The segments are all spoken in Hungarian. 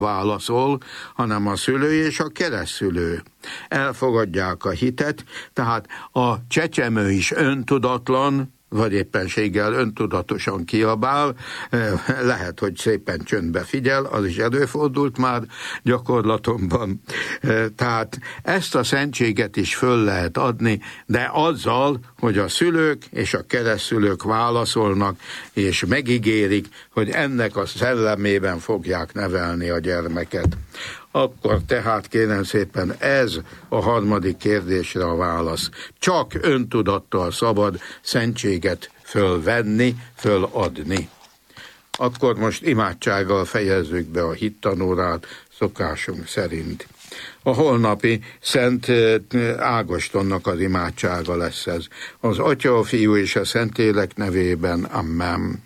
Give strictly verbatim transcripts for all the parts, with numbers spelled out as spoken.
válaszol, hanem a szülő és a keresztszülő. Elfogadják a hitet, tehát a csecsemő is öntudatlan, vagy éppenséggel öntudatosan kiabál, lehet, hogy szépen csöndbe figyel, az is előfordult már gyakorlatomban. Tehát ezt a szentséget is föl lehet adni, de azzal, hogy a szülők és a keresztszülők válaszolnak, és megígérik, hogy ennek a szellemében fogják nevelni a gyermeket. Akkor tehát kérem szépen ez a harmadik kérdésre a válasz. Csak öntudattal szabad szentséget fölvenni, föladni. Akkor most imádsággal fejezzük be a hittanórát szokásunk szerint. A holnapi Szent Ágostonnak az imádsága lesz ez. Az Atya, a Fiú és a Szentlélek nevében. Amen.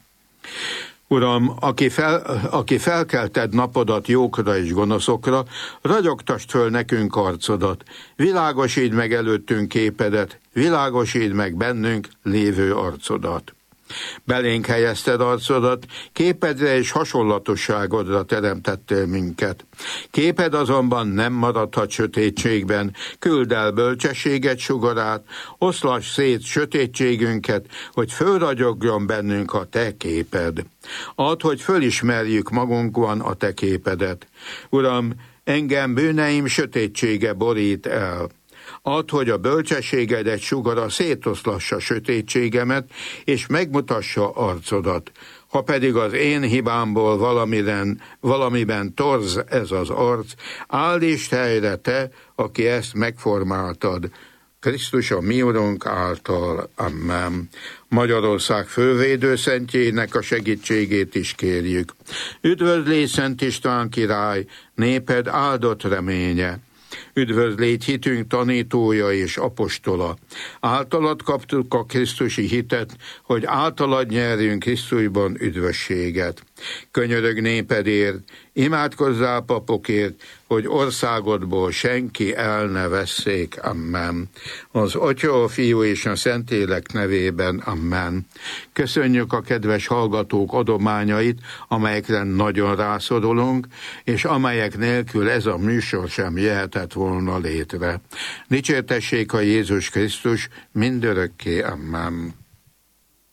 Uram, aki, fel, aki felkelted napodat jókra és gonoszokra, ragyogtasd föl nekünk arcodat, világosítsd meg előttünk képedet, világosítsd meg bennünk lévő arcodat. Belénk helyezted arcodat, képedre és hasonlatosságodra teremtettél minket. Képed azonban nem maradhat sötétségben, küld el bölcsességet sugarát, oszlass szét sötétségünket, hogy fölragyogjon bennünk a te képed. Add, hogy fölismerjük magunkban a te képedet. Uram, engem bűneim sötétsége borít el. Add, hogy a bölcsességedet sugara szétoszlassa sötétségemet, és megmutassa arcodat. Ha pedig az én hibámból valamiben, valamiben torz ez az arc, állítsd helyre te, aki ezt megformáltad. Krisztus a mi Urunk által. Amen. Magyarország fővédőszentjének a segítségét is kérjük. Üdvözlégy Szent István király, néped áldott reménye. Üdvözlégy hitünk tanítója és apostola. Általad kaptuk a krisztusi hitet, hogy általad nyerjünk Krisztusban üdvösséget. Könyörög népedért, imádkozzál papokért, hogy országodból senki el ne vesszék. Amen. Az Atya, a Fiú és a Szentlélek nevében. Amen. Köszönjük a kedves hallgatók adományait, amelyekre nagyon rászorulunk, és amelyek nélkül ez a műsor sem jöhetett volna létre. Dicsértessék a Jézus Krisztus mindörökké. Amen.